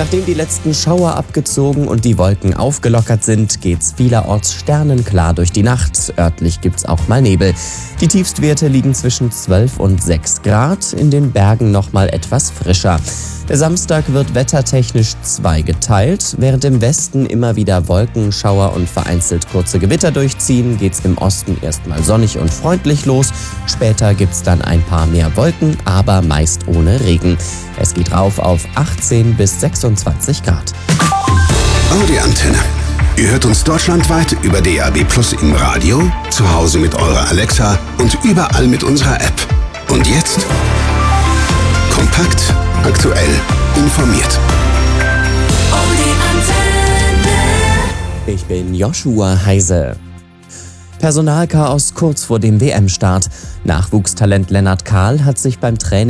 Nachdem die letzten Schauer abgezogen und die Wolken aufgelockert sind, geht's vielerorts sternenklar durch die Nacht. Örtlich gibt's auch mal Nebel. Die Tiefstwerte liegen zwischen 12 und 6 Grad, in den Bergen nochmal etwas frischer. Der Samstag wird wettertechnisch zweigeteilt. Während im Westen immer wieder Wolken, Schauer und vereinzelt kurze Gewitter durchziehen, geht's im Osten erstmal sonnig und freundlich los. Später gibt's dann ein paar mehr Wolken, aber meist ohne Regen. Es geht rauf auf 18 bis 26 Grad. Audi Antenne. Ihr hört uns deutschlandweit über DAB+ im Radio, zu Hause mit eurer Alexa und überall mit unserer App. Und jetzt kompakt, aktuell, informiert. Ich bin Joshua Heise. Personalchaos kurz vor dem WM-Start. Nachwuchstalent Lennart Kahl hat sich beim Training